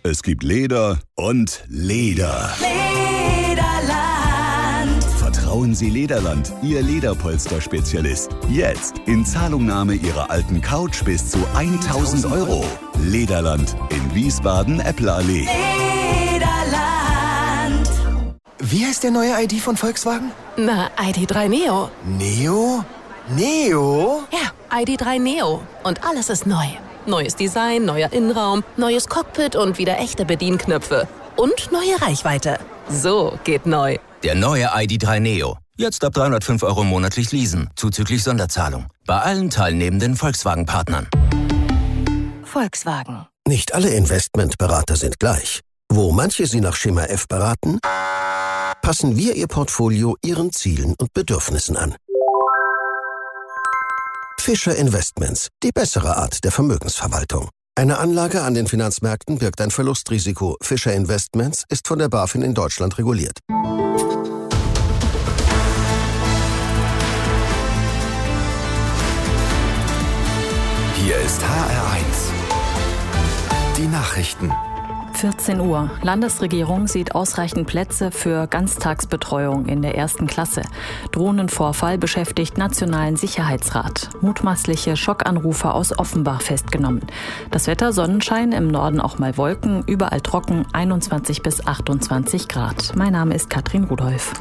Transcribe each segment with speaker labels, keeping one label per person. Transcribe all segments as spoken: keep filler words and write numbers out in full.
Speaker 1: Es gibt Leder und Leder.
Speaker 2: Lederland.
Speaker 1: Vertrauen Sie Lederland, Ihr Lederpolster-Spezialist. Jetzt in Zahlungnahme Ihrer alten Couch bis zu tausend Euro. Lederland in Wiesbaden-Epplerallee.
Speaker 2: Lederland.
Speaker 3: Wie heißt der neue I D von Volkswagen?
Speaker 4: Na, I D drei Neo.
Speaker 3: Neo? Neo?
Speaker 4: Ja, I D drei Neo. Und alles ist neu. Neues Design, neuer Innenraum, neues Cockpit und wieder echte Bedienknöpfe. Und neue Reichweite. So geht neu.
Speaker 5: Der neue I D drei Neo. Jetzt ab dreihundertfünf Euro monatlich leasen, zuzüglich Sonderzahlung. Bei allen teilnehmenden Volkswagen-Partnern.
Speaker 4: Volkswagen.
Speaker 6: Nicht alle Investmentberater sind gleich. Wo manche Sie nach Schema F beraten, passen wir Ihr Portfolio Ihren Zielen und Bedürfnissen an. Fischer Investments, die bessere Art der Vermögensverwaltung. Eine Anlage an den Finanzmärkten birgt ein Verlustrisiko. Fischer Investments ist von der BaFin in Deutschland reguliert.
Speaker 7: Hier ist H R eins. Die Nachrichten.
Speaker 8: vierzehn Uhr. Landesregierung sieht ausreichend Plätze für Ganztagsbetreuung in der ersten Klasse. Drohnenvorfall beschäftigt Nationalen Sicherheitsrat. Mutmaßliche Schockanrufer aus Offenbach festgenommen. Das Wetter Sonnenschein, im Norden auch mal Wolken, überall trocken, einundzwanzig bis achtundzwanzig Grad. Mein Name ist Katrin Rudolph.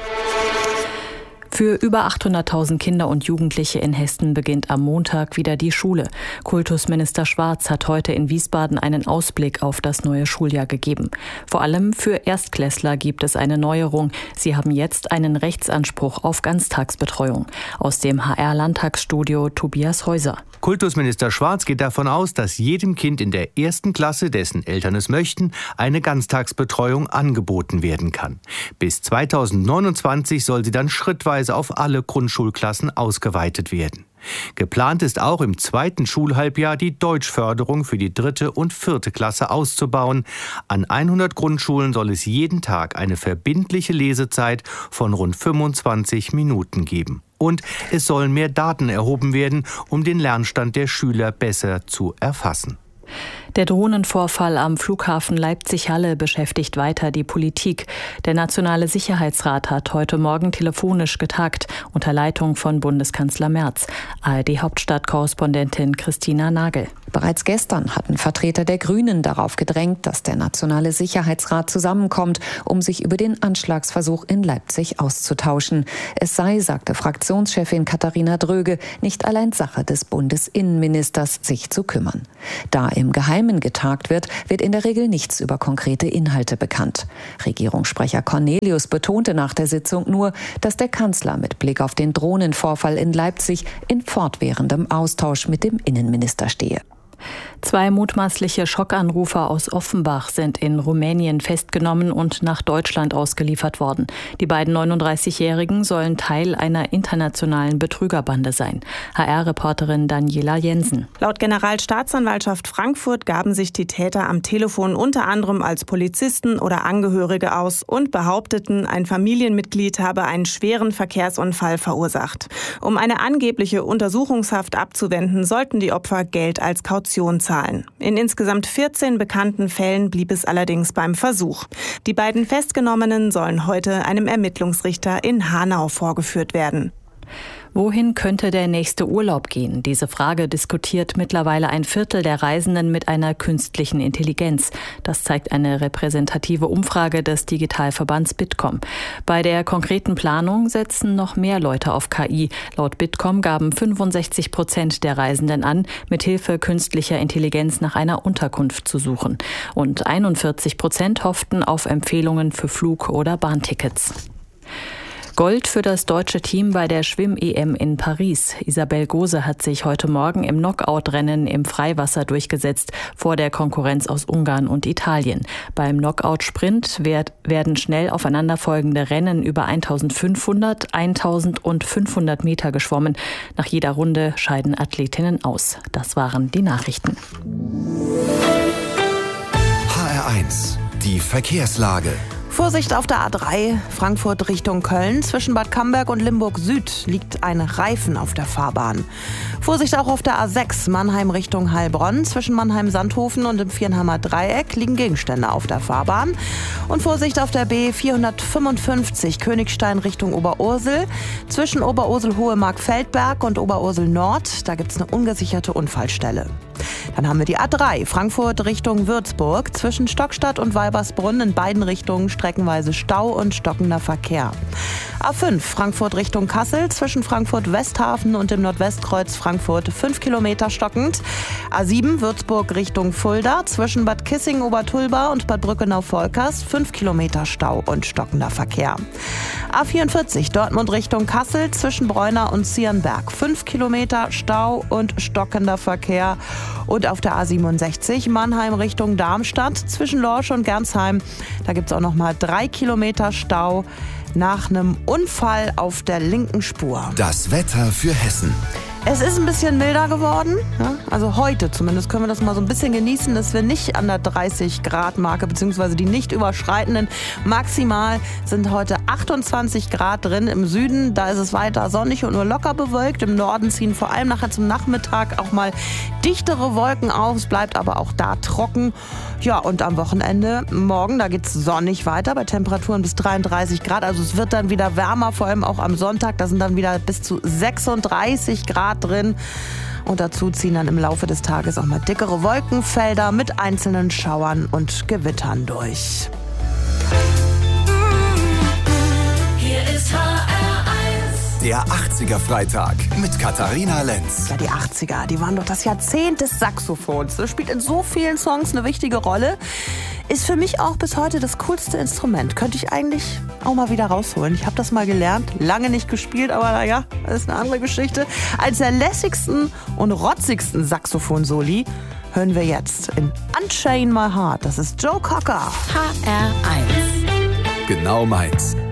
Speaker 8: Für über achthunderttausend Kinder und Jugendliche in Hessen beginnt am Montag wieder die Schule. Kultusminister Schwarz hat heute in Wiesbaden einen Ausblick auf das neue Schuljahr gegeben. Vor allem für Erstklässler gibt es eine Neuerung. Sie haben jetzt einen Rechtsanspruch auf Ganztagsbetreuung. Aus dem H R-Landtagsstudio Tobias Häuser.
Speaker 9: Kultusminister Schwarz geht davon aus, dass jedem Kind in der ersten Klasse, dessen Eltern es möchten, eine Ganztagsbetreuung angeboten werden kann. Bis zweitausendneunundzwanzig soll sie dann schrittweise auf alle Grundschulklassen ausgeweitet werden. Geplant ist auch im zweiten Schulhalbjahr die Deutschförderung für die dritte und vierte Klasse auszubauen. An hundert Grundschulen soll es jeden Tag eine verbindliche Lesezeit von rund fünfundzwanzig Minuten geben. Und es sollen mehr Daten erhoben werden, um den Lernstand der Schüler besser zu erfassen.
Speaker 8: Der Drohnenvorfall am Flughafen Leipzig-Halle beschäftigt weiter die Politik. Der Nationale Sicherheitsrat hat heute Morgen telefonisch getagt, unter Leitung von Bundeskanzler Merz. A R D-Hauptstadtkorrespondentin Christina Nagel.
Speaker 10: Bereits gestern hatten Vertreter der Grünen darauf gedrängt, dass der Nationale Sicherheitsrat zusammenkommt, um sich über den Anschlagsversuch in Leipzig auszutauschen. Es sei, sagte Fraktionschefin Katharina Dröge, nicht allein Sache des Bundesinnenministers, sich zu kümmern. Da im Geheimen getagt wird, wird in der Regel nichts über konkrete Inhalte bekannt. Regierungssprecher Cornelius betonte nach der Sitzung nur, dass der Kanzler mit Blick auf den Drohnenvorfall in Leipzig in fortwährendem Austausch mit dem Innenminister stehe.
Speaker 8: Zwei mutmaßliche Schockanrufer aus Offenbach sind in Rumänien festgenommen und nach Deutschland ausgeliefert worden. Die beiden neununddreißigjährigen sollen Teil einer internationalen Betrügerbande sein. H R-Reporterin Daniela Jensen.
Speaker 11: Laut Generalstaatsanwaltschaft Frankfurt gaben sich die Täter am Telefon unter anderem als Polizisten oder Angehörige aus und behaupteten, ein Familienmitglied habe einen schweren Verkehrsunfall verursacht. Um eine angebliche Untersuchungshaft abzuwenden, sollten die Opfer Geld als Kaution zahlen. In insgesamt vierzehn bekannten Fällen blieb es allerdings beim Versuch. Die beiden Festgenommenen sollen heute einem Ermittlungsrichter in Hanau vorgeführt werden.
Speaker 8: Wohin könnte der nächste Urlaub gehen? Diese Frage diskutiert mittlerweile ein Viertel der Reisenden mit einer künstlichen Intelligenz. Das zeigt eine repräsentative Umfrage des Digitalverbands Bitkom. Bei der konkreten Planung setzen noch mehr Leute auf K I. Laut Bitkom gaben fünfundsechzig Prozent der Reisenden an, mithilfe künstlicher Intelligenz nach einer Unterkunft zu suchen. Und einundvierzig Prozent hofften auf Empfehlungen für Flug- oder Bahntickets. Gold für das deutsche Team bei der Schwimm-E M in Paris. Isabel Gose hat sich heute Morgen im Knockout-Rennen im Freiwasser durchgesetzt, vor der Konkurrenz aus Ungarn und Italien. Beim Knockout-Sprint werden schnell aufeinanderfolgende Rennen über eintausendfünfhundert, eintausend und fünfhundert Meter geschwommen. Nach jeder Runde scheiden Athletinnen aus. Das waren die Nachrichten.
Speaker 7: H R eins, die Verkehrslage.
Speaker 12: Vorsicht auf der A drei, Frankfurt Richtung Köln. Zwischen Bad Camberg und Limburg Süd liegt ein Reifen auf der Fahrbahn. Vorsicht auch auf der A sechs, Mannheim Richtung Heilbronn. Zwischen Mannheim-Sandhofen und dem Viernheimer Dreieck liegen Gegenstände auf der Fahrbahn. Und Vorsicht auf der B vierhundertfünfundfünfzig, Königstein Richtung Oberursel. Zwischen Oberursel-Hohemark-Feldberg und Oberursel-Nord, da gibt es eine ungesicherte Unfallstelle. Dann haben wir die A drei, Frankfurt Richtung Würzburg. Zwischen Stockstadt und Weibersbrunn in beiden Richtungen streckenweise Stau und stockender Verkehr. A fünf, Frankfurt Richtung Kassel. Zwischen Frankfurt-Westhafen und dem Nordwestkreuz Frankfurt fünf Kilometer stockend. A sieben, Würzburg Richtung Fulda. Zwischen Bad Kissing-Obertulba und Bad Brückenau-Volkers fünf Kilometer Stau und stockender Verkehr. A vierundvierzig, Dortmund Richtung Kassel. Zwischen Breuna und Zierenberg fünf Kilometer Stau und stockender Verkehr. Und auf der A siebenundsechzig, Mannheim Richtung Darmstadt. Zwischen Lorsch und Gernsheim, da gibt es auch noch mal drei Kilometer Stau nach einem Unfall auf der linken Spur.
Speaker 7: Das Wetter für Hessen.
Speaker 12: Es ist ein bisschen milder geworden. Ja? Also heute zumindest können wir das mal so ein bisschen genießen, dass wir nicht an der dreißig Grad Marke beziehungsweise die nicht überschreitenden. Maximal sind heute achtundzwanzig Grad drin. Im Süden, da ist es weiter sonnig und nur locker bewölkt. Im Norden ziehen vor allem nachher zum Nachmittag auch mal dichtere Wolken auf. Es bleibt aber auch da trocken. Ja, und am Wochenende, morgen, da geht es sonnig weiter bei Temperaturen bis dreiunddreißig Grad. Also es wird dann wieder wärmer, vor allem auch am Sonntag. Da sind dann wieder bis zu sechsunddreißig Grad drin. Und dazu ziehen dann im Laufe des Tages auch mal dickere Wolkenfelder mit einzelnen Schauern und Gewittern durch.
Speaker 2: Hier ist H R eins.
Speaker 7: Der achtziger Freitag mit Katharina Lenz.
Speaker 12: Ja, die achtziger, die waren doch das Jahrzehnt des Saxophons. Das spielt in so vielen Songs eine wichtige Rolle. Ist für mich auch bis heute das coolste Instrument. Könnte ich eigentlich auch mal wieder rausholen. Ich habe das mal gelernt, lange nicht gespielt, aber naja, das ist eine andere Geschichte. Eines der lässigsten und rotzigsten Saxophon-Soli hören wir jetzt in Unchain My Heart. Das ist Joe Cocker.
Speaker 2: H R eins.
Speaker 7: Genau meins.